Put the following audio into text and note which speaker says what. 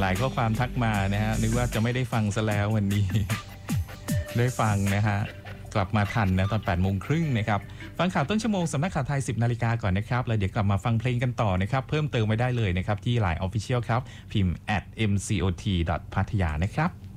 Speaker 1: หลายข้อความทักมานะฮะนึกว่าจะไม่ได้ฟังซะแล้ววันนี้ ได้ฟังนะฮะกลับมาทันนะตอน 8:30 นนะครับฟังข่าวต้นชั่วโมงสำนักข่าวไทย 10 นาฬิกาก่อนนะครับแล้วเดี๋ยวกลับมาฟังเพลงกันต่อนะครับเพิ่มเติมไว้ได้เลยนะครับที่ LINE Official ครับพิมพ์ @mcot.pathaya นะครับ